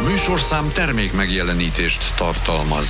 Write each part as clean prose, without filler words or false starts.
műsorszám termék megjelenítést tartalmaz.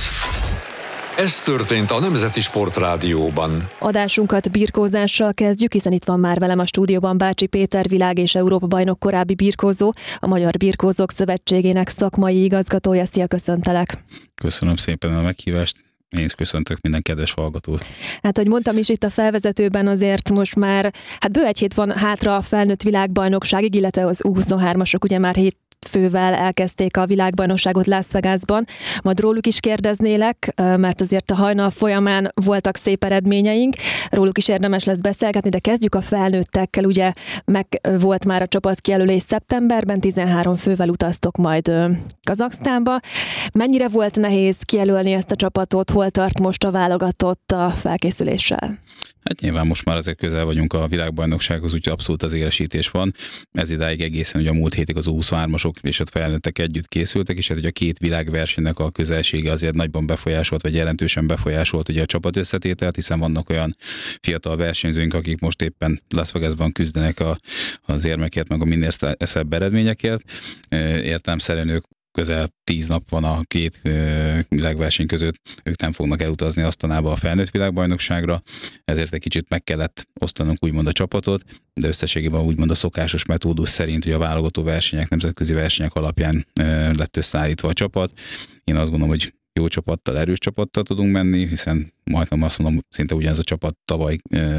Ez történt a Nemzeti Sportrádióban. Adásunkat birkózással kezdjük, hiszen itt van már velem a stúdióban Bácsi Péter, világ- és Európa-bajnok korábbi birkózó, a Magyar Birkózók Szövetségének szakmai igazgatója. Szia, köszöntelek! Köszönöm szépen a meghívást. Én is köszöntök minden kedves hallgatót. Hát, hogy mondtam is itt a felvezetőben, azért most már bő egy hét van hátra a felnőtt világbajnokságig, illetve az U23-asok ugye már fővel elkezdték a világbajnokságot Las Vegasban. Majd róluk is kérdeznélek, mert azért a hajnal folyamán voltak szép eredményeink, róluk is érdemes lesz beszélgetni, de kezdjük a felnőttekkel. Ugye meg volt már a csapatkijelölés szeptemberben, 13 fővel utaztok majd Kazaksztánba. Mennyire volt nehéz kijelölni ezt a csapatot, hol tart most a válogatott a felkészüléssel? Hát nyilván most már azért közel vagyunk a világbajnoksághoz, úgyhogy abszolút az éresítés van. Ez idáig egészen ugye a múlt hétig az U23-asok és a felnőttek együtt készültek, és hát ugye a két világversenynek a közelsége azért nagyban befolyásolt, vagy jelentősen befolyásolt ugye a csapat összetételt, hiszen vannak olyan fiatal versenyzőink, akik most éppen Las Vegasban küzdenek az érmekért, meg a minél szebb eredményekért. Értelemszerűen ők közel 10 nap van a két világverseny között, ők nem fognak elutazni Asztanába a felnőtt világbajnokságra, ezért egy kicsit meg kellett osztanunk úgymond a csapatot, de összességében úgymond a szokásos metódus szerint, hogy a válogató versenyek, nemzetközi versenyek alapján lett összeállítva a csapat. Én azt gondolom, hogy jó csapattal, erős csapattal tudunk menni, hiszen majdnem azt mondom, szinte ugyanaz a csapat tavaly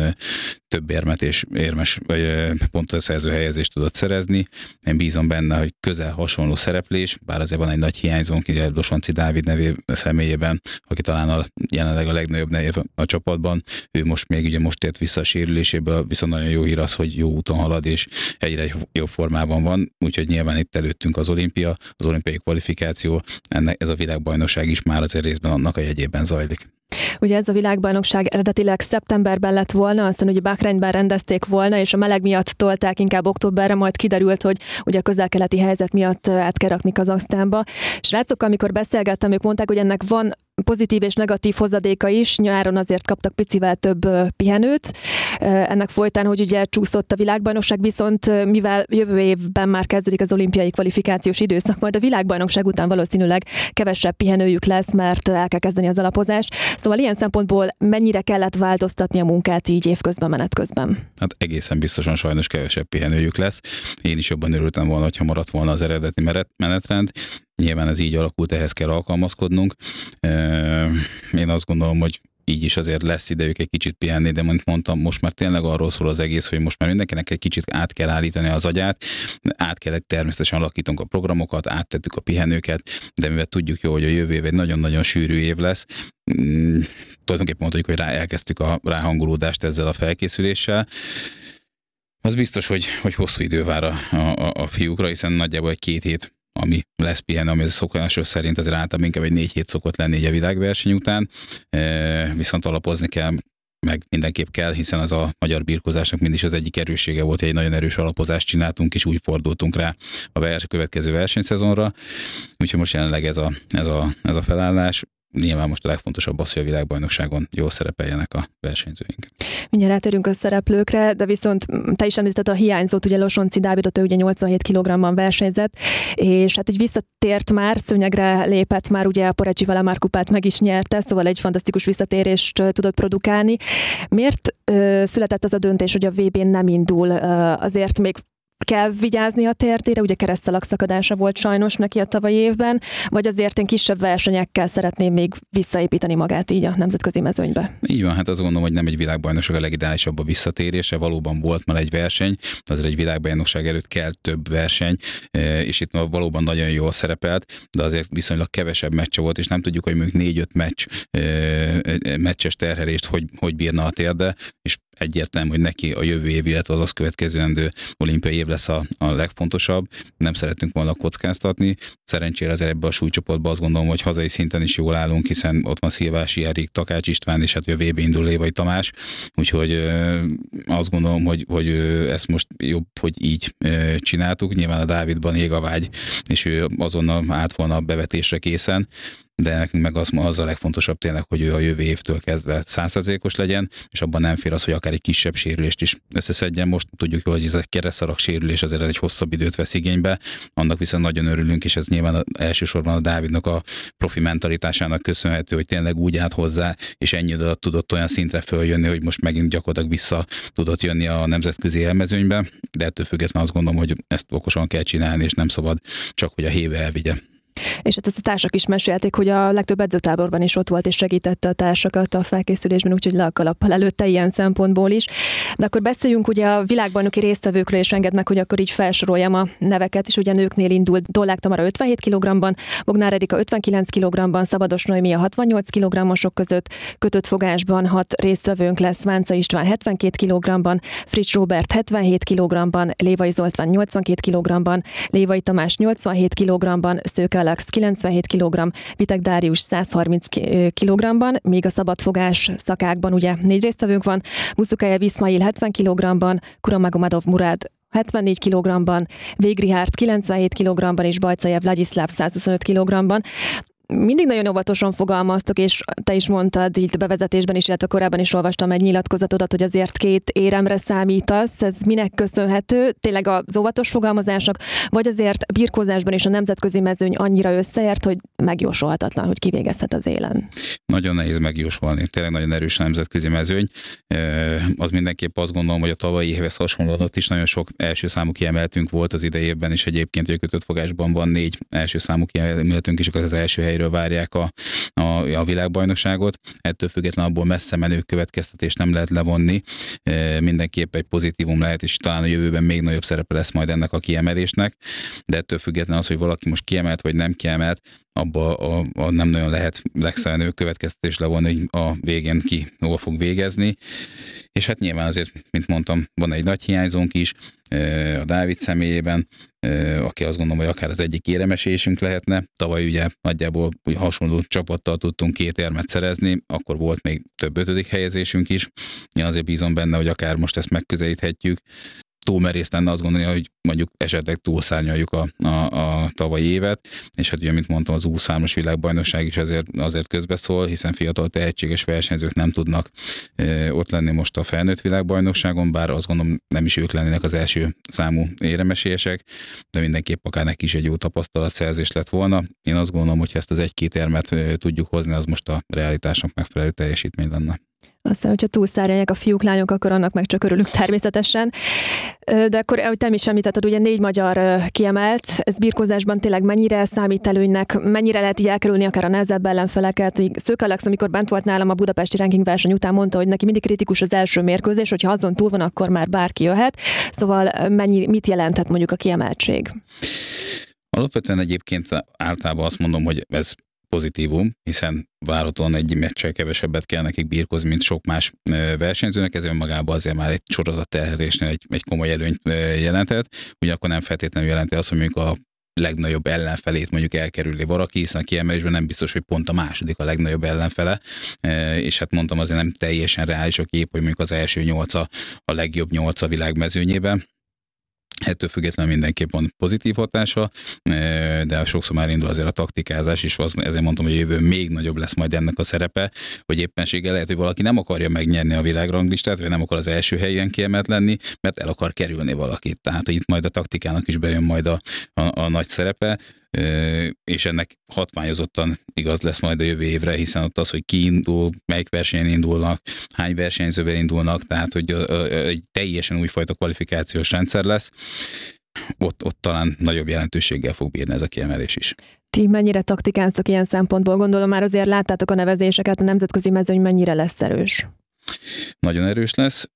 több érmet és érmes pontot szerző helyezést tudott szerezni. Én bízom benne, hogy közel hasonló szereplés, bár azért van egy nagy hiányzónk, ugye Losonci Dávid személyében, aki talán jelenleg a legnagyobb név a csapatban. Ő most tért vissza a sérüléséből, viszont nagyon jó hír az, hogy jó úton halad, és egyre jobb formában van, úgyhogy nyilván itt előttünk az olimpia, az olimpiai kvalifikáció, ez a világbajnokság is már azért részben annak a jegyében zajlik. Ugye ez a világbajnokság eredetileg szeptemberben lett volna, aztán ugye Bahreinben rendezték volna, és a meleg miatt tolták inkább októberre, majd kiderült, hogy ugye a közel-keleti helyzet miatt át kell rakni Kazaksztánba. Srácok, amikor beszélgettem, ők mondták, hogy ennek van pozitív és negatív hozadéka is, nyáron azért kaptak picivel több pihenőt. Ennek folytán, hogy ugye csúszott a világbajnokság, viszont mivel jövő évben már kezdődik az olimpiai kvalifikációs időszak, majd a világbajnokság után valószínűleg kevesebb pihenőjük lesz, mert el kell kezdeni az alapozást. Szóval ilyen szempontból mennyire kellett változtatni a munkát így évközben, menet közben? Hát egészen biztosan sajnos kevesebb pihenőjük lesz. Én is jobban örültem volna, ha maradt volna az eredeti menetrend. Nyilván ez így alakult, ehhez kell alkalmazkodnunk. Én azt gondolom, hogy így is azért lesz idejük egy kicsit pihenni, de mondtam, most már tényleg arról szól az egész, hogy most már mindenkinek egy kicsit át kell állítani az agyát, át kellett természetesen alakítunk a programokat, áttettük a pihenőket, de mivel tudjuk jó, hogy a jövő év egy nagyon-nagyon sűrű év lesz, tulajdonképpen mondjuk, hogy elkezdtük a ráhangolódást ezzel a felkészüléssel. Az biztos, hogy hosszú idő vár a fiúkra, hiszen nagyjából egy 2 hét ami lesz pihenő, ami szokásos szerint azért általában inkább egy 4 hét szokott lenni a világverseny után, viszont alapozni kell, meg mindenképp kell, hiszen az a magyar birkózásnak mindig az egyik erőssége volt, hogy egy nagyon erős alapozást csináltunk, és úgy fordultunk rá a következő versenyszezonra. Úgyhogy most jelenleg ez a felállás. Nyilván most a legfontosabb az, hogy a világbajnokságon jól szerepeljenek a versenyzőink. Mindjárt rátérünk a szereplőkre, de viszont te is említetted a hiányzót, ugye Losonci Dávidot, ő ugye 87 kg-ban versenyzett, és hát így visszatért már, szőnyegre lépett már, ugye a Porecsi Valamár kupát meg is nyerte, szóval egy fantasztikus visszatérést tudott produkálni. Miért született az a döntés, hogy a VB-n nem indul? Azért még kell vigyázni a térdére, ugye keresztszalag szakadása volt sajnos neki a tavalyi évben, vagy azért én kisebb versenyekkel szeretném még visszaépíteni magát így a nemzetközi mezőnybe? Így van, hát azt gondolom, hogy nem egy világbajnokság a legideálisabb a visszatérése, valóban volt már egy verseny, azért egy világbajnokság előtt kell több verseny, és itt valóban nagyon jól szerepelt, de azért viszonylag kevesebb meccse volt, és nem tudjuk, hogy mondjuk 4-5 meccses terhelést hogy bírna a térde, és egyértelmű, hogy neki a jövő év, illetve az azt következő olimpiai év lesz a legfontosabb. Nem szeretünk volna kockáztatni. Szerencsére azért ebbe a súlycsoportban azt gondolom, hogy hazai szinten is jól állunk, hiszen ott van Szilvási Erik, Takács István, és hát a VB indul Lévai Tamás. Úgyhogy azt gondolom, hogy ezt most jobb, hogy így csináltuk. Nyilván a Dávidban ég a vágy, és ő azonnal állt volna a bevetésre készen. de nekünk meg az a legfontosabb tényleg, hogy ő a jövő évtől kezdve 100%-os legyen, és abban nem fér az, hogy akár egy kisebb sérülést is összeszedjen. Most tudjuk jól, hogy ez a kerekszarag sérülés azért egy hosszabb időt vesz igénybe, annak viszont nagyon örülünk, és ez nyilván elsősorban a Dávidnak a profi mentalitásának köszönhető, hogy tényleg úgy állt hozzá, és ennyi idő alatt tudott olyan szintre följönni, hogy most megint gyakorlatilag vissza tudott jönni a nemzetközi élmezőnybe, de ettől függetlenül azt gondolom, hogy ezt okosan kell csinálni, és nem szabad csak, hogy a héve elvigye. És hát ezt a társak is mesélték, hogy a legtöbb edzőtáborban is ott volt és segítette a társakat a felkészülésben, úgyhogy le a kalappal előtte ilyen szempontból is. De akkor beszéljünk ugye a világbajnoki résztvevőkről, és engedd meg, hogy akkor így felsoroljam a neveket, és ugye nőknél indult Dollák Tamara 57 kg-ban, Bognár Erika 59 kg-ban, Szabados Noémi a 68 kg-osok között, kötött fogásban 6 résztvevőnk lesz, Vánca István 72 kg-ban, Fritz Róbert 77 kg-ban, Lévai Zoltán 82 kg-ban, Lévai Tamás 87 kg-ban, Szőke Alex 97 kg, Vitek Dárius 130 kg-ban, még a szabadfogás szakákban ugye 4 résztvevőnk van, Buszukájev Iszmail 70 kg-ban, Kuramagomedov Murad 74 kg-ban, Végrihárd 97 kg-ban és Bajcajev Vladislav 125 kg-ban. Mindig nagyon óvatosan fogalmaztok, és te is mondtad így a bevezetésben is, illetve korábban is olvastam egy nyilatkozatodat, hogy azért 2 éremre számítasz. Ez minek köszönhető? Tényleg az óvatos fogalmazásnak, vagy azért birkózásban és a nemzetközi mezőny annyira összeért, hogy megjósolhatatlan, hogy kivégezhet az élen? Nagyon nehéz megjósolni. Tényleg nagyon erős a nemzetközi mezőny. Az mindenképp azt gondolom, hogy a tavalyi évhez hasonlóan ott is nagyon sok első számú kiemeltünk volt az idei évben, és egyébként, hogy a kötött fogásban van 4 első számú kiemeltünk, és akkor az első helyről várják a világbajnokságot. Ettől függetlenül abból messze menő következtetést nem lehet levonni. Mindenképp egy pozitívum lehet, és talán a jövőben még nagyobb szerepe lesz majd ennek a kiemelésnek, de ettől függetlenül az, hogy valaki most kiemelt vagy nem kiemelt, abba nem nagyon lehet legszerenő következtetés levonni, hogy a végén ki hol fog végezni. És hát nyilván azért, mint mondtam, van egy nagy hiányzónk is a Dávid személyében, aki azt gondolom, hogy akár az egyik éremesésünk lehetne. Tavaly ugye nagyjából hasonló csapattal tudtunk 2 érmet szerezni, akkor volt még több 5. helyezésünk is. Én azért bízom benne, hogy akár most ezt megközelíthetjük. Túl merész lenne azt gondolni, hogy mondjuk esetleg túlszárnyaljuk a tavalyi évet, és hát ugye, mint mondtam, az U3-as világbajnokság is azért közbeszól, hiszen fiatal tehetséges versenyzők nem tudnak ott lenni most a felnőtt világbajnokságon, bár azt gondolom nem is ők lennének az első számú éremesélyesek, de mindenképp akár neki is egy jó tapasztalatszerzés lett volna. Én azt gondolom, hogy ha ezt az 1-2 érmet tudjuk hozni, az most a realitásnak megfelelő teljesítmény lenne. Aztán, hogyha túlszárnyalják a fiúk, lányok, akkor annak meg csak örülünk természetesen. De akkor, ahogy te is említetted, ugye 4 magyar kiemelt, ez birkózásban tényleg mennyire számít előnynek, mennyire lehet így elkerülni akár a nehezebb ellenfeleket. Szőke Alex, amikor bent volt nálam a budapesti ranking verseny után, mondta, hogy neki mindig kritikus az első mérkőzés, hogyha azon túl van, akkor már bárki jöhet. Szóval mit jelenthet mondjuk a kiemeltség? Alapvetően egyébként általában azt mondom, hogy ez pozitívum, hiszen várhatóan egy meccsel kevesebbet kell nekik birkózni, mint sok más versenyzőnek, ez önmagában azért már egy sorozatterhelésnél egy komoly előnyt jelenthet. Ugyanakkor nem feltétlenül jelenti azt, hogy mondjuk a legnagyobb ellenfelét mondjuk elkerülni valaki, hiszen a kiemelésben nem biztos, hogy pont a második a legnagyobb ellenfele, és hát mondtam, azért nem teljesen reális a kép, hogy mondjuk az első 8 a legjobb 8 a világ mezőnyében. Ettől függetlenül mindenképp van pozitív hatása, de sokszor már indul azért a taktikázás is, ezért mondtam, hogy a jövő még nagyobb lesz majd ennek a szerepe, hogy éppenséggel lehet, hogy valaki nem akarja megnyerni a világranglistát, vagy nem akar az első helyen kiemelt lenni, mert el akar kerülni valakit. Tehát, hogy itt majd a taktikának is bejön majd a nagy szerepe, és ennek hatványozottan igaz lesz majd a jövő évre, hiszen ott az, hogy ki indul, melyik versenyen indulnak, hány versenyzővel indulnak, tehát hogy egy teljesen újfajta kvalifikációs rendszer lesz, ott talán nagyobb jelentőséggel fog bírni ez a kiemelés is. Ti mennyire taktikáztok ilyen szempontból? Gondolom már azért láttátok a nevezéseket, a nemzetközi mezőny mennyire lesz erős? Nagyon erős lesz.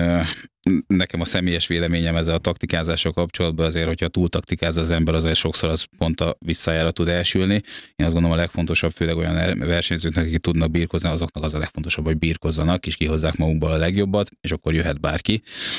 Nekem a személyes véleményem ezzel a taktikázással kapcsolatban azért, hogyha túl taktikáz az ember, azért sokszor az pont a visszájára tud elsülni. Én azt gondolom a legfontosabb, főleg olyan versenyzőknek, akik tudnak birkozni, azoknak az a legfontosabb, hogy birkozzanak, és kihozzák magukból a legjobbat, és akkor jöhet bárki.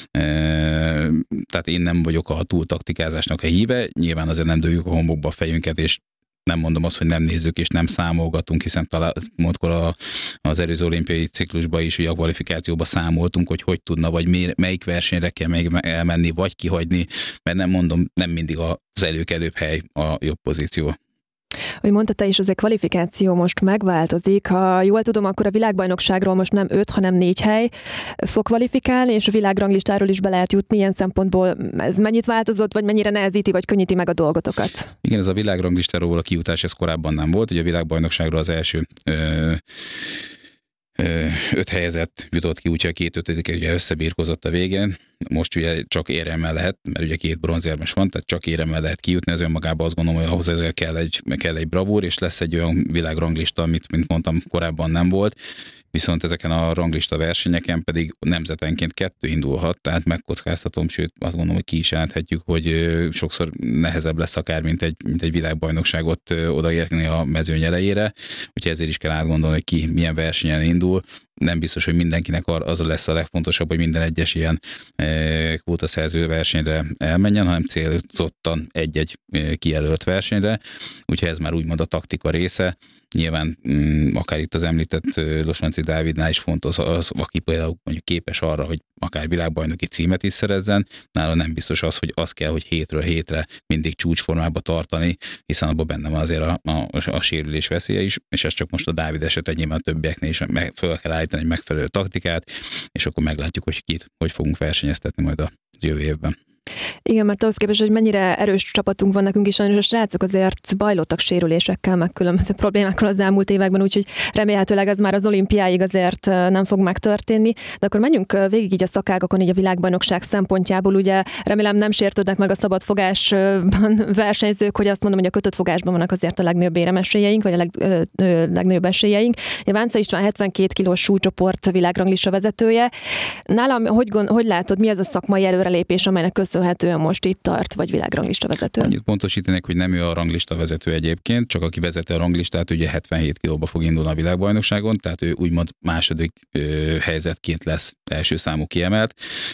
Tehát én nem vagyok a túl taktikázásnak a híve, nyilván azért nem dőljük a homlokba a fejünket, és nem mondom azt, hogy nem nézzük és nem számolgatunk, hiszen talán múltkor az előző olimpiai ciklusban is, ugye a kvalifikációban számoltunk, hogy tudna, vagy melyik versenyre kell elmenni, vagy kihagyni, mert nem mondom, nem mindig az előkelőbb hely a jobb pozíció. Hogy mondta te is, az a kvalifikáció most megváltozik. Ha jól tudom, akkor a világbajnokságról most nem 5, hanem 4 hely fog kvalifikálni, és a világranglistáról is be lehet jutni. Ilyen szempontból ez mennyit változott, vagy mennyire nehezíti, vagy könnyíti meg a dolgotokat? Igen, ez a világranglistáról a kijutás, ez korábban nem volt. Ugye a világbajnokságról az első 5 helyezett jutott ki, úgyhogy a 2 ötödike ugye összebírkozott a végén. Most ugye csak éremmel lehet, mert ugye 2 bronzérmes van, tehát csak éremmel lehet kijutni, ez önmagában azt gondolom, hogy ahhoz ezért kell egy bravúr, és lesz egy olyan világranglista, amit, mint mondtam, korábban nem volt. Viszont ezeken a ranglista versenyeken pedig nemzetenként 2 indulhat, tehát megkockáztatom, sőt azt gondolom, hogy ki is jelenthetjük, hogy sokszor nehezebb lesz akár, mint egy világbajnokságot odaérni a mezőny elejére, úgyhogy ezért is kell átgondolni, hogy ki milyen versenyen indul. Nem biztos, hogy mindenkinek az lesz a legfontosabb, hogy minden egyes ilyen kvótaszerző versenyre elmenjen, hanem célzottan egy-egy kijelölt versenyre, úgyhogy ez már úgymond a taktika része. Nyilván akár itt az említett Losonczy Dávidnál is fontos az, aki például mondjuk képes arra, hogy akár világbajnoki címet is szerezzen, nála nem biztos az, hogy az kell, hogy hétről hétre mindig csúcsformába tartani, hiszen abban benne van azért a sérülés veszélye is, és ez csak most a Dávid eset, nyilván többieknél is föl kell állítani egy megfelelő taktikát, és akkor meglátjuk, hogy kit hogy fogunk versenyeztetni majd a jövő évben. Igen, mert ahhoz képest, hogy mennyire erős csapatunk van nekünk is, sajnos a srácok azért bajlottak sérülésekkel, meg különböző problémákkal az elmúlt években, úgyhogy remélhetőleg ez már az olimpiáig azért nem fog megtörténni. De akkor menjünk végig így a szakágakon, így a világbajnokság szempontjából. Ugye remélem nem sértődnek meg a szabadfogásban versenyzők, hogy azt mondom, hogy a kötött fogásban vannak azért a legnagyobb éremesélyeink, vagy a legnagyobb esélyeink. Vánca István 72 kilós súlycsoport világranglista vezetője. Nálam hogy látod, mi az a szakmai előrelépés, amelynek köszönhetően most itt tart, vagy világranglista vezető? Annyit pontosítanék, hogy nem ő a ranglista vezető egyébként, csak aki vezeti a ranglistát, ugye 77 kilóba fog indulni a világbajnokságon, tehát ő úgymond második helyzetként lesz első számú kiemelt.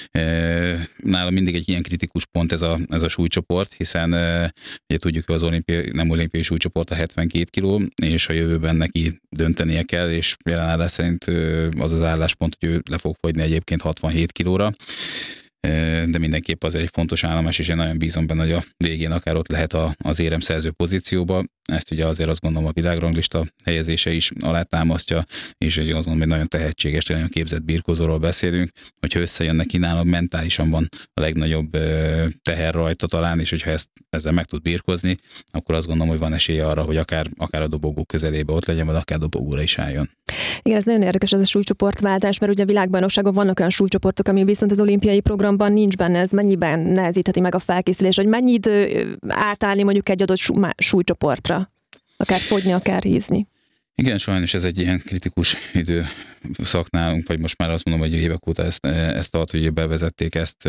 Nála mindig egy ilyen kritikus pont ez a súlycsoport, hiszen ugye tudjuk, hogy az nem olimpiai súlycsoport a 72 kiló, és a jövőben neki döntenie kell, és jelenállás szerint az az álláspont, hogy ő le fog fogyni egyébként 67 kilóra. De mindenképp azért egy fontos állomás, és én nagyon bízom benne, hogy a végén akár ott lehet az éremszerző pozícióba. Ezt ugye azért azt gondolom a világranglista helyezése is alátámasztja, és azt gondolom, hogy nagyon tehetséges, nagyon képzett birkózóról beszélünk, hogyha összejön neki nálam, mentálisan van a legnagyobb teher rajta talán, és hogyha ezzel meg tud birkózni, akkor azt gondolom, hogy van esélye arra, hogy akár a dobogó közelébe ott legyen, vagy akár dobogóra is álljon. Igen, ez nagyon érdekes ez a súlycsoportváltás, mert ugye a világbajnokságon vannak olyan súlycsoportok, ami viszont az olimpiai programban nincs benne, ez mennyiben nehezítheti meg a felkészülés, hogy mennyi idő átállni mondjuk egy adott súlycsoportra, akár fogyni, akár hízni. Igen, sajnos ez egy ilyen kritikus időszak nálunk, vagy most már azt mondom, hogy évek óta ezt tart, hogy bevezették ezt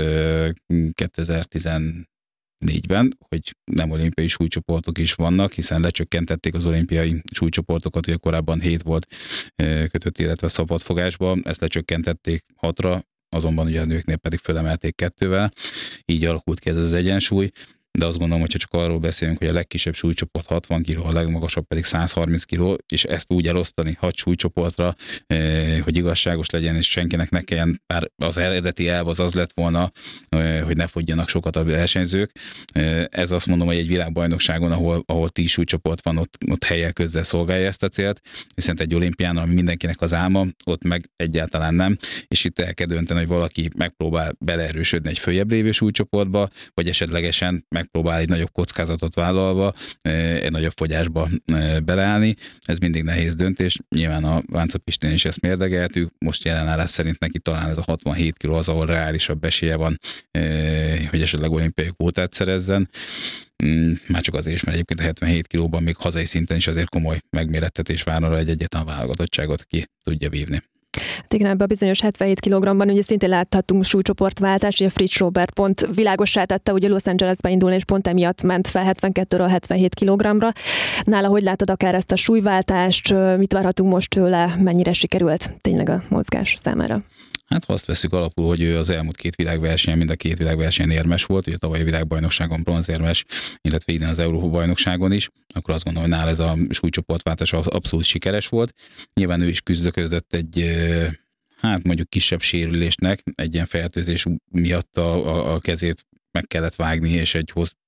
2014-ben, hogy nem olimpiai súlycsoportok is vannak, hiszen lecsökkentették az olimpiai súlycsoportokat, ugye korábban 7 volt kötött, illetve szabadfogásban, ezt lecsökkentették 6-ra, azonban ugye a nőknél pedig fölemelték 2-vel, így alakult ki ez az egyensúly. De azt gondolom, hogyha csak arról beszélünk, hogy a legkisebb súlycsoport 60 kg, a legmagasabb pedig 130 kg, és ezt úgy elosztani 6 súlycsoportra, hogy igazságos legyen, és senkinek ne kelljen, bár az eredeti elv az lett volna, hogy ne fogjanak sokat a versenyzők. Ez azt mondom, hogy egy világbajnokságon, ahol 10 súlycsoport van, ott helyek közzel szolgálja ezt a célt, viszont egy olimpián, ami mindenkinek az álma, ott meg egyáltalán nem, és itt el kell dönteni, hogy valaki megpróbál beleerősödni egy följebb lévő súlycsoportba, vagy esetlegesen megpróbál egy nagyobb kockázatot vállalva, egy nagyobb fogyásba beleállni. Ez mindig nehéz döntés. Nyilván a Vánca Pistén is ezt mérlegeltük. Most jelenállás szerint neki talán ez a 67 kg az, ahol reálisabb esélye van, hogy esetleg olimpiai kvótát szerezzen. Már csak azért is, mert egyébként a 77 kilóban még hazai szinten is azért komoly megmérettetés vár arra, hogy egyetlen válogatottságot ki tudja vívni. Igen, ebben a bizonyos 77 kg-ban ugye szintén láthattunk súlycsoportváltást, ugye Fritz Robert pont világossá tette, ugye Los Angelesbe indulni, és pont emiatt ment fel 72-ről 77 kg-ra. Nála hogy látod akár ezt a súlyváltást, mit várhatunk most tőle, mennyire sikerült tényleg a mozgás számára? Hát ha azt veszük alapul, hogy ő az elmúlt 2 világversenyen, mind a 2 világversenyen érmes volt, ugye tavaly a világbajnokságon bronzérmes, illetve idén az Európa-bajnokságon is, akkor azt gondolom, hogy nála ez a súlycsoportváltás abszolút sikeres volt. Nyilván ő is küzdött egy mondjuk kisebb sérülésnek, egy ilyen fertőzés miatt a kezét meg kellett vágni, és egy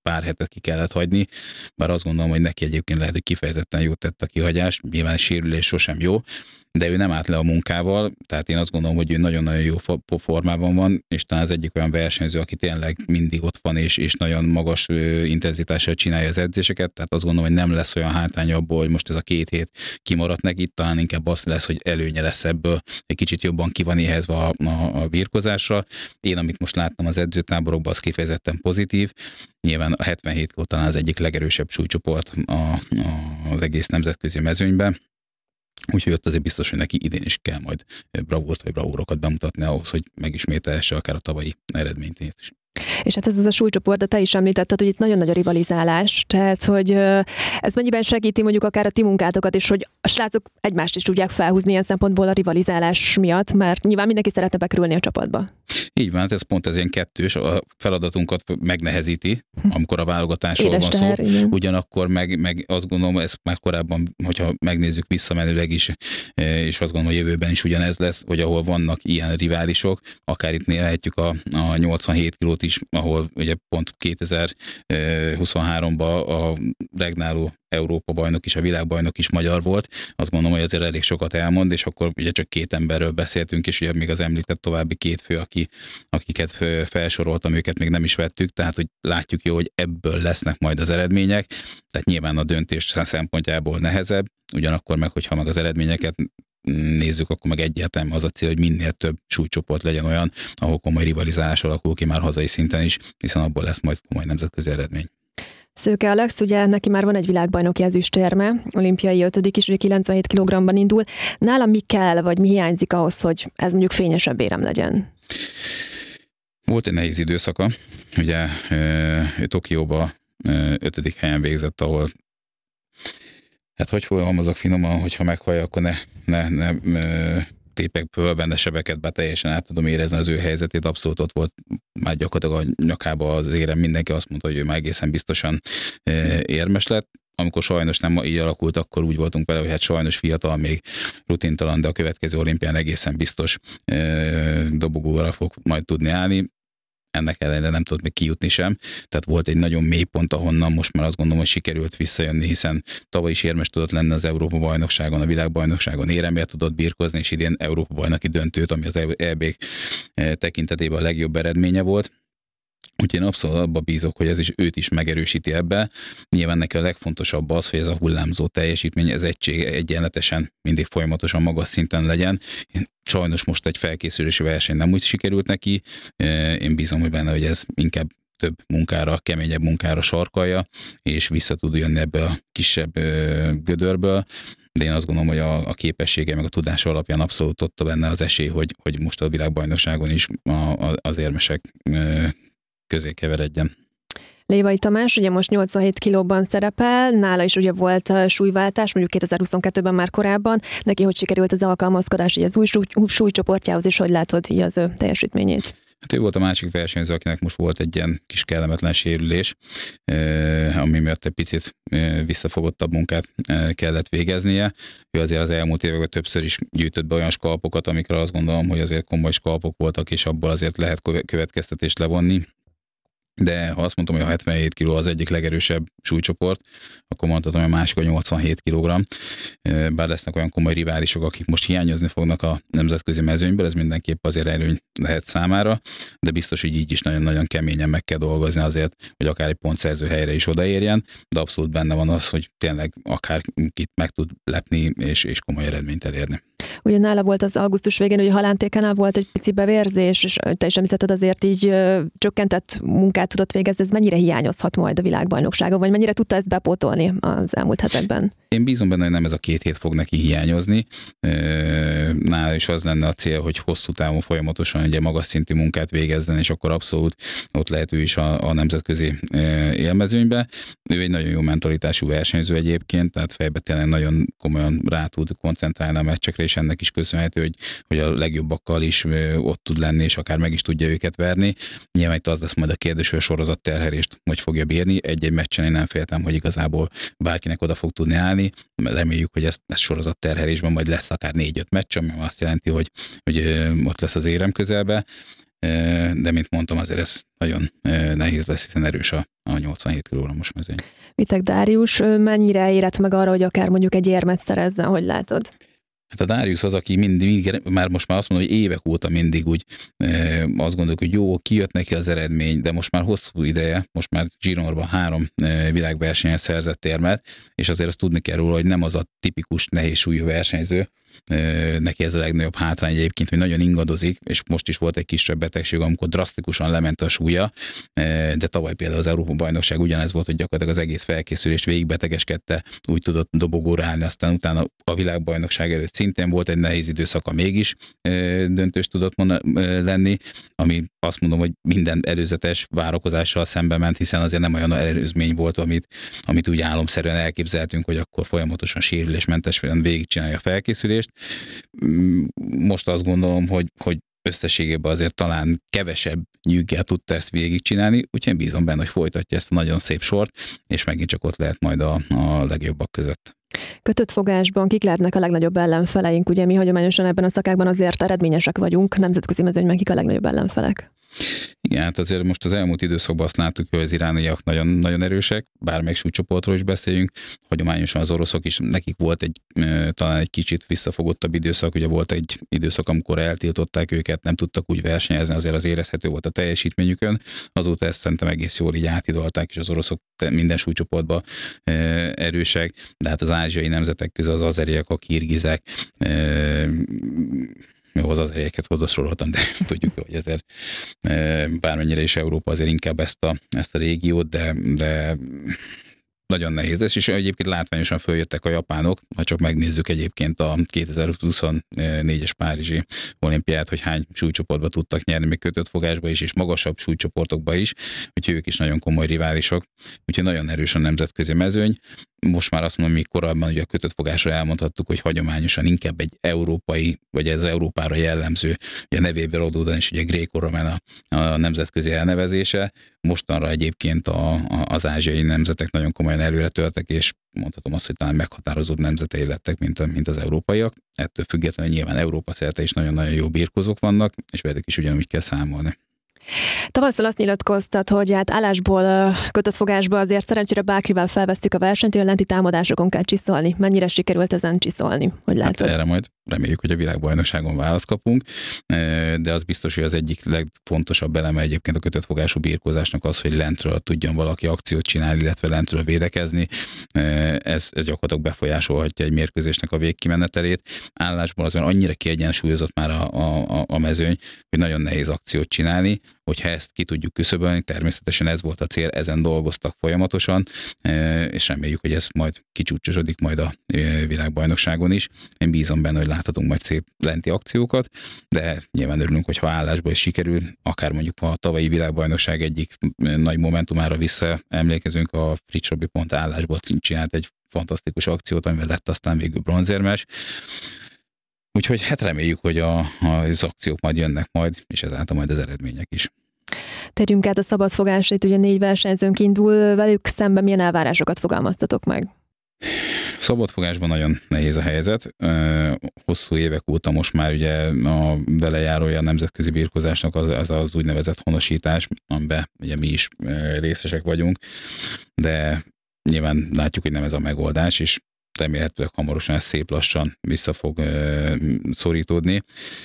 pár hetet ki kellett hagyni, bár azt gondolom, hogy neki egyébként lehet, hogy kifejezetten jót tett a kihagyás, nyilván a sérülés sosem jó, de ő nem állt le a munkával, tehát én azt gondolom, hogy ő nagyon-nagyon jó formában van, és talán az egyik olyan versenyző, aki tényleg mindig ott van, és nagyon magas intenzitással csinálja az edzéseket, tehát azt gondolom, hogy nem lesz olyan hátránya abból, hogy most ez a 2 hét kimaradt neki, talán inkább az lesz, hogy előnye lesz ebből, egy kicsit jobban ki van éhezve a birkozásra. Én, amit most láttam az edzőtáborokban, az kifejezetten pozitív. Nyilván a 77 kg talán az egyik legerősebb súlycsoport az egész nemzetközi mezőnyben. Úgyhogy ott azért biztos, hogy neki idén is kell majd bravúrt vagy bravúrokat bemutatni ahhoz, hogy megismételhesse akár a tavalyi eredményt is. És hát ez az a súlycsoport, de te is említetted, hogy itt nagyon nagy a rivalizálás, tehát hogy ez mennyiben segíti mondjuk akár a ti munkátokat is, hogy a srácok egymást is tudják felhúzni ilyen szempontból a rivalizálás miatt, mert nyilván mindenki szeretne bekerülni a csapatba. Így van, hát ez pont ez ilyen kettős, a feladatunkat megnehezíti, amikor a válogatásról van szó, ugyanakkor meg azt gondolom, ez már korábban, hogyha megnézzük visszamenőleg is, és azt gondolom, hogy jövőben is ugyanez lesz, hogy ahol vannak ilyen riválisok, akár itt lehetjük a 87 kilót is, ahol ugye pont 2023-ban a regnáló Európa bajnok is, a világbajnok is magyar volt. Azt gondolom, hogy azért elég sokat elmond, és akkor ugye csak 2 emberről beszéltünk, és ugye még az említett további 2 fő, akiket felsoroltam, őket még nem is vettük, tehát hogy látjuk jó, hogy ebből lesznek majd az eredmények, tehát nyilván a döntés szempontjából nehezebb, ugyanakkor meg, hogyha meg az eredményeket nézzük, akkor meg egyáltalán az a cél, hogy minél több súlycsoport legyen olyan, ahol komoly rivalizálás alakul ki már hazai szinten is, hiszen abból lesz majd komoly nemzetközi eredmény. Szőke Alex, ugye neki már van egy világbajnoki ezüstérme, olimpiai 5. is, ugye 97 kg-ban indul. Nála mi kell, vagy mi hiányzik ahhoz, hogy ez mondjuk fényesebb érem legyen? Volt egy nehéz időszaka, ugye Tokióba 5. helyen végzett, ahol hát hogy fogalmazok finoman, hogyha meghallja, akkor ne tépek föl benne sebeket, bár teljesen át tudom érezni az ő helyzetét, abszolút ott volt már gyakorlatilag a nyakába az érem, mindenki azt mondta, hogy ő már egészen biztosan érmes lett. Amikor sajnos nem így alakult, akkor úgy voltunk vele, hogy hát sajnos fiatal, még rutintalan, de a következő olimpián egészen biztos dobogóra fog majd tudni állni. Ennek ellenére nem tudott még kijutni sem. Tehát volt egy nagyon mély pont, ahonnan most már azt gondolom, hogy sikerült visszajönni, hiszen tavaly is érmes tudott lenni az Európa-bajnokságon, a világbajnokságon, éremért tudott birkozni, és idén Európa-bajnoki döntőt, ami az EB tekintetében a legjobb eredménye volt. Úgyhogy én abszolút abba bízok, hogy ez is őt is megerősíti ebbe. Nyilván neki a legfontosabb az, hogy ez a hullámzó teljesítmény, ez egyenletesen mindig folyamatosan magas szinten legyen. Sajnos most egy felkészülési verseny nem úgy sikerült neki. Én bízom, hogy benne, hogy ez inkább több munkára, keményebb munkára sarkalja, és vissza tud jönni ebből a kisebb gödörből. De én azt gondolom, hogy a képessége meg a tudása alapján abszolút ott benne az esély, hogy most a világbajnokságon is az érmesek közé keveredjen. Lévai Tamás ugye most 87 kilóban szerepel, nála is ugye volt súlyváltás, mondjuk 2022-ben már korábban. Neki hogy sikerült az alkalmazkodás az új súlycsoportjához, és hogy látod így az ő teljesítményét? Hát ő volt a másik versenyző, akinek most volt egy ilyen kis kellemetlen sérülés, ami miatt egy picit visszafogottabb munkát kellett végeznie. Ő azért az elmúlt években többször is gyűjtött be olyan skalpokat, amikre azt gondolom, hogy azért komoly skalpok voltak, és abból azért lehet következtetést levonni. De ha azt mondtam, hogy a 77 kg az egyik legerősebb súlycsoport, akkor mondhatom, hogy a másik a 87 kg. Bár lesznek olyan komoly riválisok, akik most hiányozni fognak a nemzetközi mezőnyből, ez mindenképp azért előny lehet számára, de biztos, hogy így is nagyon-nagyon keményen meg kell dolgozni azért, hogy akár egy pontszerző helyre is odaérjen, de abszolút benne van az, hogy tényleg akár kit meg tud lepni és komoly eredményt elérni. Ugye nála volt az augusztus végén, hogy a halántékánál volt egy pici bevérzés, és te is említetted, azért így csökkentett munkát tudott végezni, ez mennyire hiányozhat majd a világbajnokságon, vagy mennyire tudta ezt bepótolni az elmúlt hetekben? Én bízom benne, hogy nem ez a 2 hét fog neki hiányozni. Nála is az lenne a cél, hogy hosszú távon folyamatosan egy magas szintű munkát végezzen, és akkor abszolút ott lehet ő is a nemzetközi élmezőnybe. Ő egy nagyon jó mentalitású versenyző egyébként, tehát fejbe tényleg nagyon komolyan rá tud koncentrálni a meccsekre, és ennek is köszönhető, hogy a legjobbakkal is ott tud lenni, és akár meg is tudja őket verni. Nyilván itt az lesz majd a kérdés, hogy a sorozatterhelést hogy fogja bírni. Egy-egy meccsen én nem féltem, hogy igazából bárkinek oda fog tudni állni. Reméljük, hogy ez sorozatterhelésben majd lesz akár 4-5 meccs, ami azt jelenti, hogy ott lesz az érem közelbe. de mint mondtam, azért ez nagyon nehéz lesz, hiszen erős a 87 kg-os mezőny. Vitek Dárius mennyire érett meg arra, hogy akár mondjuk egy érmet szerezzen, hogy látod? Hát a Dárius az, aki mindig, már most már azt mondom, hogy évek óta mindig úgy azt gondoljuk, hogy jó, kijött neki az eredmény, de most már hosszú ideje, most már Gironban 3 világversenyen szerzett érmet, és azért azt tudni kell róla, hogy nem az a tipikus nehéz súlyú versenyző, neki ez a legnagyobb hátrány egyébként, hogy nagyon ingadozik, és most is volt egy kisebb betegség, amikor drasztikusan lement a súlya, de tavaly például az Európa-bajnokság ugyanez volt, hogy gyakorlatilag az egész felkészülést végigbetegeskedte, úgy tudott dobogóra állni, aztán utána a világbajnokság előtt szintén volt egy nehéz időszaka, mégis döntős tudott lenni, ami azt mondom, hogy minden előzetes várakozással szembe ment, hiszen azért nem olyan előzmény volt, amit úgy álomszerűen elképzeltünk, hogy akkor folyamatosan sérülésmentesen végigcsinálja a felkészülést. Most azt gondolom, hogy összességében azért talán kevesebb nyűggel tudta ezt végigcsinálni, úgyhogy én bízom benne, hogy folytatja ezt a nagyon szép sort, és megint csak ott lehet majd a legjobbak között. Kötött fogásban kik lehetnek a legnagyobb ellenfeleink? Ugye mi hagyományosan ebben a szakákban azért eredményesek vagyunk, nemzetközi mezőnyben kik a legnagyobb ellenfelek? Igen, hát azért most az elmúlt időszakban azt láttuk, hogy az irániak nagyon, nagyon erősek, bármelyik súlycsoportról is beszéljünk. Hagyományosan az oroszok is, nekik volt talán egy kicsit visszafogottabb időszak, ugye volt egy időszak, amikor eltiltották őket, nem tudtak úgy versenyezni, azért az érezhető volt a teljesítményükön. Azóta ezt szerintem egész jól így átidolták, és az oroszok minden súlycsoportban erősek, de hát az ázsiai nemzetek közül az azeriek, a kirgizek, az azerieket oda soroltam, de tudjuk, hogy ezért bármennyire is Európa azért inkább ezt a régiót, de nagyon nehéz lesz, és egyébként látványosan följöttek a japánok, ha csak megnézzük egyébként a 2024-es Párizsi olimpiát, hogy hány súlycsoportba tudtak nyerni, még kötött fogásba is, és magasabb súlycsoportokba is, úgyhogy ők is nagyon komoly riválisok, úgyhogy nagyon erős a nemzetközi mezőny. Most már azt mondom, még korábban ugye a kötött fogásra elmondhattuk, hogy hagyományosan inkább egy európai, vagy ez Európára jellemző, ugye a nevéből adódóan is ugye Gréco-Román a nemzetközi elnevezése. Mostanra egyébként az ázsiai nemzetek nagyon komolyan előre töltek, és mondhatom azt, hogy talán meghatározóbb nemzetei lettek, mint az európaiak. Ettől függetlenül nyilván Európa szerte is nagyon-nagyon jó birkózók vannak, és velük is ugyanúgy kell számolni. Tavasszal azt nyilatkoztat, hogy hát állásból kötött fogásba azért szerencsére bárkivel felvesztük a versenyt, olyan lenti támadásokon kell csiszolni. Mennyire sikerült ezen csiszolni? Hogy látod? Hát erre majd reméljük, hogy a világbajnokságon választ kapunk, de az biztos, hogy az egyik legfontosabb eleme egyébként a kötött fogású birkózásnak az, hogy lentről tudjon valaki akciót csinálni, illetve lentről védekezni. Ez gyakorlatilag befolyásolhatja egy mérkőzésnek a végkimenetelét. Állásból azért annyira kiegyensúlyozott már a mezőny, hogy nagyon nehéz akciót csinálni. Hogyha ezt ki tudjuk küszöbölni, természetesen ez volt a cél, ezen dolgoztak folyamatosan, és reméljük, hogy ez majd kicsúcsosodik majd a világbajnokságon is. Én bízom benne, hogy láthatunk majd szép lenti akciókat, de nyilván örülünk, hogyha állásból is sikerül, akár mondjuk ha a tavalyi világbajnokság egyik nagy momentumára visszaemlékezünk, a Fritz Robi pont állásból csinált egy fantasztikus akciót, amivel lett aztán végül bronzérmes. Úgyhogy hát reméljük, hogy az akciók majd jönnek majd, és ezáltal majd az eredmények is. Térjünk át a szabadfogásra, itt ugye 4 versenyzőnk indul, velük szemben milyen elvárásokat fogalmaztatok meg? Szabadfogásban nagyon nehéz a helyzet. Hosszú évek óta most már ugye a velejárója a nemzetközi birkózásnak az úgynevezett honosítás, amiben ugye mi is részesek vagyunk, de nyilván látjuk, hogy nem ez a megoldás, és remélhetőleg hamarosan ez szép lassan vissza fog szorítódni.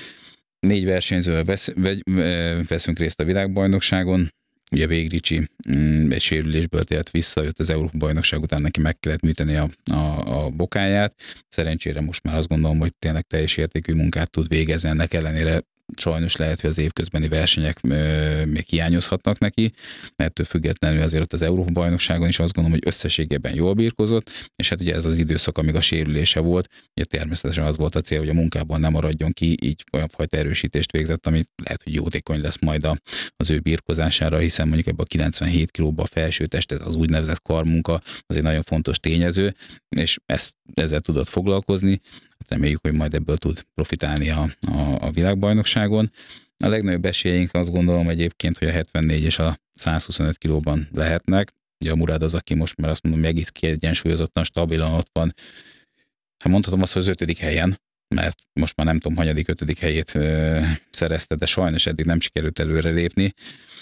4 versenyzővel veszünk részt a világbajnokságon. Ugye Vég Ricsi egy sérülésből tért vissza, jött az Európa-bajnokság után, neki meg kellett műteni a bokáját. Szerencsére most már azt gondolom, hogy tényleg teljes értékű munkát tud végezni, ennek ellenére sajnos lehet, hogy az évközbeni versenyek még hiányozhatnak neki, ettől függetlenül azért ott az Európa-bajnokságon is azt gondolom, hogy összességében jól birkózott, és hát ugye ez az időszak, amíg a sérülése volt, ugye természetesen az volt a cél, hogy a munkában nem maradjon ki, így olyan fajta erősítést végzett, ami lehet, hogy jótékony lesz majd az ő birkózására, hiszen mondjuk ebben a 97 kilóban a felsőtest, ez az úgynevezett karmunka, az egy nagyon fontos tényező, és ezzel tudott foglalkozni. Reméljük, hogy majd ebből tud profitálni a világbajnokságon. A legnagyobb esélyeink azt gondolom egyébként, hogy a 74 és a 125 kilóban lehetnek. Ugye a Murad az, aki most már azt mondom, hogy egész kiegyensúlyozottan, stabilan ott van. Hát mondhatom azt, hogy az 5. helyen, mert most már nem tudom, hanyadik, 5. helyét szerezte, de sajnos eddig nem sikerült előrelépni.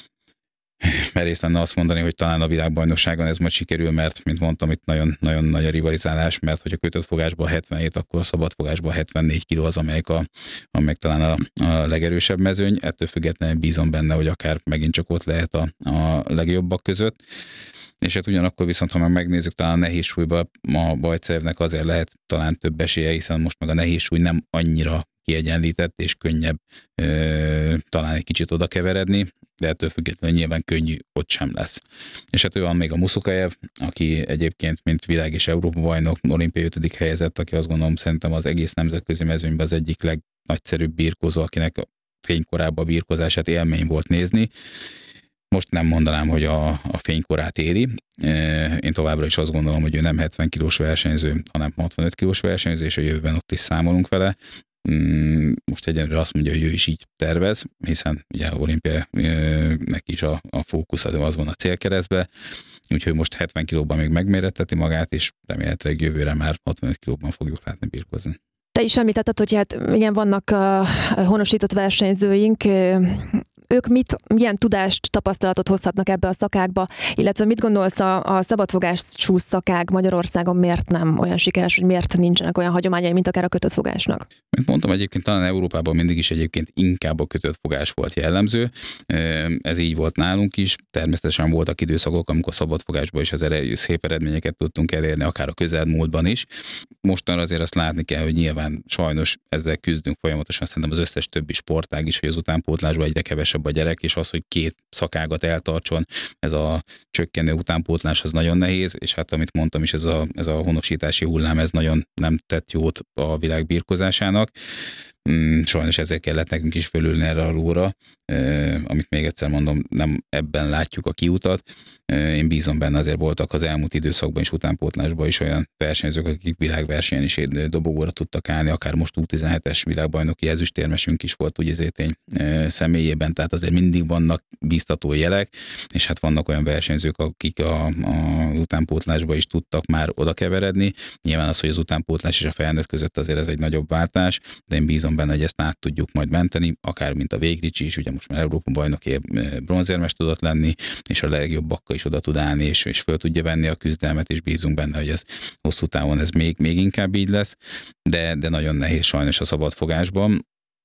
Merész lenne azt mondani, hogy talán a világbajnokságon ez majd sikerül, mert, mint mondtam, itt nagyon, nagyon nagy a rivalizálás, mert hogyha kötött fogásból 77, akkor a szabad fogásból 74 kg az, amelyik talán a legerősebb mezőny. Ettől függetlenül bízom benne, hogy akár megint csak ott lehet a legjobbak között. És hát ugyanakkor viszont, ha megnézzük, talán a nehéz súlyban a Bajcevnek azért lehet talán több esélye, hiszen most meg a nehéz súly nem annyira kiegyenlített, és könnyebb talán egy kicsit oda keveredni, de ettől függetlenül nyilván könnyű ott sem lesz. És hát ő van még a Musukajev, aki egyébként, mint világ és Európa bajnok, olimpiai 5. helyezett, aki azt gondolom szerintem az egész nemzetközi mezőnyben az egyik legnagyszerűbb birkózó, akinek a fénykorában a birkózását élmény volt nézni. Most nem mondanám, hogy a fénykorát éri. Én továbbra is azt gondolom, hogy ő nem 70 kilós versenyző, hanem 65 kilós versenyző, és a jövőben ott is számolunk vele. Most egyenlőre azt mondja, hogy ő is így tervez, hiszen ugye olimpia neki is a fókusz az van a célkeresztbe, úgyhogy most 70 kilóban még megméretteti magát, és remélhetőleg jövőre már 65 kilóban fogjuk látni birkózni. Te is említetted, hogy hát igen, vannak honosított versenyzőink, ők milyen tudást, tapasztalatot hozhatnak ebbe a szakákba, illetve mit gondolsz a szabadfogású szakág Magyarországon miért nem olyan sikeres, hogy miért nincsenek olyan hagyományai, mint akár a kötött fogásnak? Mint mondtam, egyébként talán Európában mindig is egyébként inkább a kötött fogás volt jellemző. Ez így volt nálunk is. Természetesen voltak időszakok, amikor szabadfogásban is szép eredményeket tudtunk elérni, akár a közelmúltban is. Mostanra azért azt látni kell, hogy nyilván sajnos ezzel küzdünk folyamatosan, szerintem az összes többi sportág is, hogy az utánpótlásban egyre kevesebb a gyerek, és az, hogy két szakágat eltartson, ez a csökkenő utánpótlás az nagyon nehéz, és hát amit mondtam is, ez a honosítási hullám, ez nagyon nem tett jót a világ birkózásának. Sajnos ezért kellett nekünk is fölülni erre a lóra, amit még egyszer mondom, nem ebben látjuk a kiutat. Én bízom benne, azért voltak az elmúlt időszakban és utánpótlásban is olyan versenyzők, akik világversenyen is dobogóra tudtak állni, akár most U17-es világbajnoki ezüstérmesünk is volt úgy Zétény személyében, tehát azért mindig vannak bíztató jelek, és hát vannak olyan versenyzők, akik az utánpótlásba is tudtak már oda keveredni. Nyilván az, hogy az utánpótlás és a felnőtt között azért ez egy nagyobb váltás, de én bízom benne, hogy ezt át tudjuk majd menteni, akár mint a Végricsi is, ugye most már Európa bajnoki bronzérmes tudott lenni, és a legjobbakkal is oda tud állni, és föl tudja venni a küzdelmet, és bízunk benne, hogy ez hosszú távon ez még inkább így lesz, de nagyon nehéz sajnos a szabadfogásban.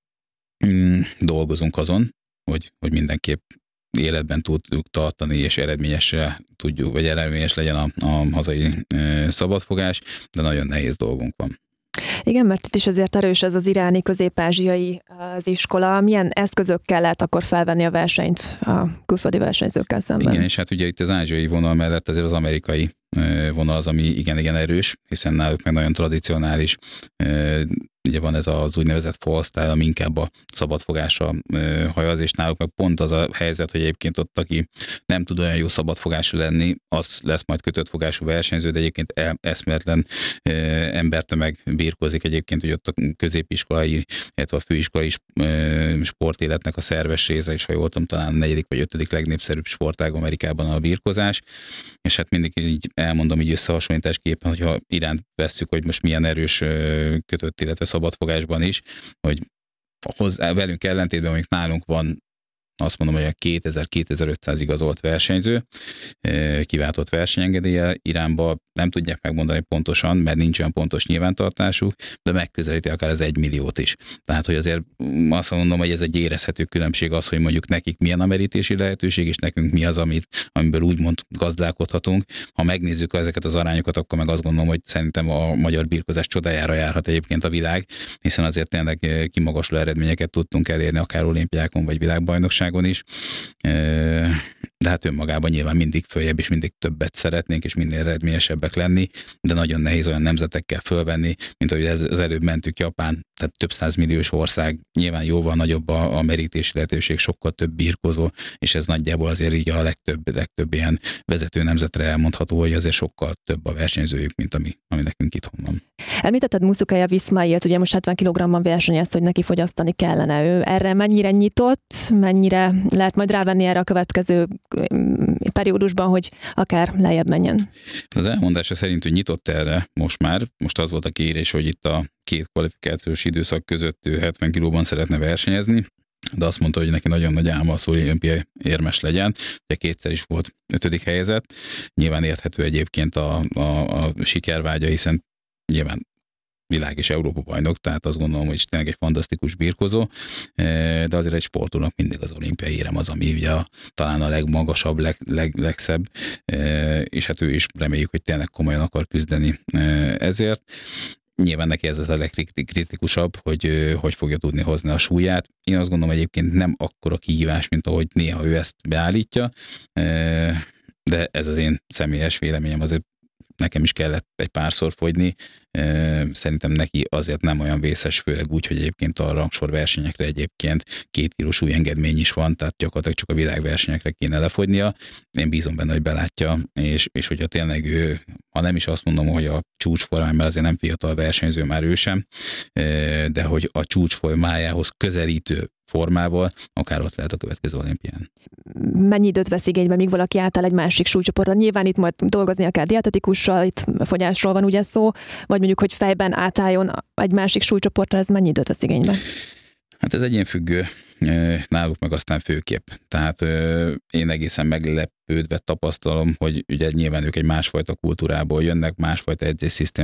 Dolgozunk azon, hogy mindenképp életben tudjuk tartani, és eredményes legyen a hazai szabadfogás, de nagyon nehéz dolgunk van. Igen, mert itt is azért erős ez az iráni, közép-ázsiai az iskola. Milyen eszközökkel lehet akkor felvenni a versenyt a külföldi versenyzőkkel szemben? Igen, és hát ugye itt az ázsiai vonal mellett azért az amerikai vonal az, ami igen erős, hiszen náluk meg nagyon tradicionális, ugye van ez az úgynevezett fall style, ami inkább a szabadfogásra hajaz, és náluk meg pont az a helyzet, hogy egyébként ott, aki nem tud olyan jó szabadfogású lenni, az lesz majd kötött fogású versenyző, de egyébként eszméletlen embertömeg birkózik egyébként, hogy ott a középiskolai, illetve a főiskolai sportéletnek a szerves része, és ha jól tudom, talán a 4. vagy 5. legnépszerűbb sportág Amerikában a birkózás, és hát mindig így elmondom így összehasonlításképpen, hogyha iránt vesszük, hogy most milyen erős kötött, illetve szabadfogásban is, hogy velünk ellentétben, amik nálunk van, azt mondom, hogy a 2000-2500 igazolt versenyző, kiváltott versenyengedéllyel Iránba nem tudják megmondani pontosan, mert nincs olyan pontos nyilvántartásuk, de megközelíti akár az 1 milliót is. Tehát, hogy azért azt mondom, hogy ez egy érezhető különbség az, hogy mondjuk nekik milyen a merítési lehetőség, és nekünk mi az, amiből úgymond gazdálkodhatunk. Ha megnézzük ezeket az arányokat, akkor meg azt gondolom, hogy szerintem a magyar birkózás csodájára járhat egyébként a világ, hiszen azért tényleg kimagasló eredményeket tudtunk elérni akár olimpiákon vagy világbajnokságon is. De hát önmagában nyilván mindig följebb és mindig többet szeretnénk, és minél eredményesebbek lenni, de nagyon nehéz olyan nemzetekkel fölvenni, mint ahogy az előbb mentük Japán, tehát több 100 milliós ország, nyilván jóval nagyobb a merítési lehetőség, sokkal több birkózó, és ez nagyjából azért így a legtöbb ilyen vezető nemzetre elmondható, hogy azért sokkal több a versenyzőjük, mint ami nekünk itthon van. Említetted Musukajev Iszmailt, ugye most 70 kg-ban versenyezt, hogy neki fogyasztani kellene. Ő erre mennyire nyitott, mennyire lehet majd rávenni erre a következő periódusban, hogy akár lejjebb menjen. Az elmondása szerint, hogy nyitott erre most az volt a kérés, hogy itt a két kvalifikációs időszak között 70 kilóban szeretne versenyezni, de azt mondta, hogy neki nagyon nagy álma az olimpiai érmes legyen. Ugye kétszer is volt 5. helyezett. Nyilván érthető egyébként a sikervágya, hiszen nyilván világ és Európa bajnok, tehát azt gondolom, hogy tényleg egy fantasztikus birkozó, de azért egy sportolónak mindig az olimpiai érem az, ami ugye talán a legmagasabb, legszebb, és hát ő is reméljük, hogy tényleg komolyan akar küzdeni ezért. Nyilván neki ez a legkritikusabb, hogy fogja tudni hozni a súlyát. Én azt gondolom egyébként nem akkora kihívás, mint ahogy néha ő ezt beállítja, de ez az én személyes véleményem, azért nekem is kellett egy párszor fogyni. Szerintem neki azért nem olyan vészes, főleg úgy, hogy egyébként a rangsor versenyekre egyébként 2 kilós súlyengedmény is van, tehát gyakorlatilag csak a világversenyekre kéne lefogynia. Én bízom benne, hogy belátja, és hogyha tényleg ő, ha nem is azt mondom, hogy a csúcsformán, mert azért nem fiatal versenyző, már ő sem, de hogy a csúcsformájához közelítő formával, akár ott lehet a következő olimpián. Mennyi időt vesz igénybe, míg valaki átáll egy másik súlycsoportra? Nyilván itt majd dolgoznia kell dietetikussal, itt fogyásról van ugye szó, vagy mondjuk, hogy fejben átálljon egy másik súlycsoportra, ez mennyi időt vesz igénybe? Hát ez egyénfüggő, náluk meg aztán főképp. Tehát én egészen meglepődve tapasztalom, hogy ugye nyilván ők egy másfajta kultúrából jönnek, másfajta edzésszisztémát